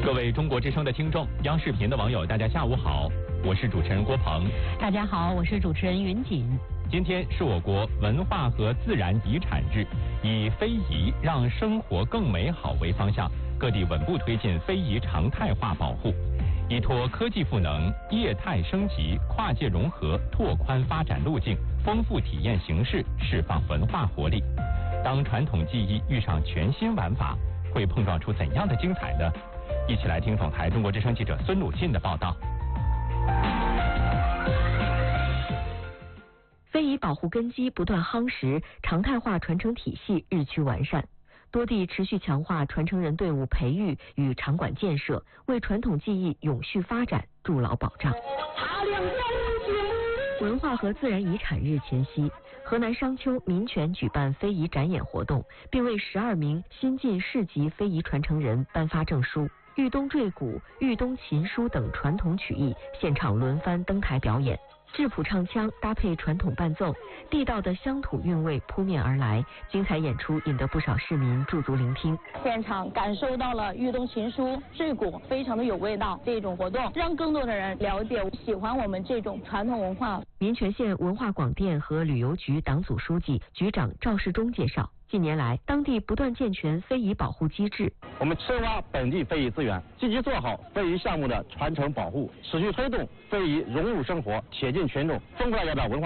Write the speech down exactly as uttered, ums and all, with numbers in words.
各位中国之声的听众，央视频的网友，大家下午好，我是主持人郭鹏。 大家好，我是主持人云锦。 今天是我国文化和自然遗产日，以非遗让生活更美好为方向，各地稳步推进非遗常态化保护，依托科技赋能、业态升级、跨界融合，拓宽发展路径，丰富体验形式，释放文化活力。当传统技艺遇上全新玩法，会碰撞出怎样的精彩呢？一起来听总台中国之声记者孙鲁沁的报道。 非遗保护根基不断夯实，常态化传承体系日趋完善。多地持续强化传承人队伍培育与场馆建设，为传统技艺永续发展筑牢保障。文化和自然遗产日前夕，河南商丘民权举办非遗展演活动，并为十二名新晋市级非遗传承人颁发证书。豫东坠鼓、豫东琴书等传统曲艺现场轮番登台表演，质朴唱腔搭配传统伴奏，地道的乡土韵味扑面而来，精彩演出引得不少市民驻足聆听。 现场感受到了豫东琴书、坠鼓非常的有味道，这种活动让更多的人了解、喜欢我们这种传统文化。 民权县文化广电和旅游局党组书记、局长赵世忠介绍，近年来当地不断健全非遗保护机制， 我们深挖本地非遗资源，积极做好非遗项目的传承保护，持续推动非遗融入生活，贴近群众。中国大家的文化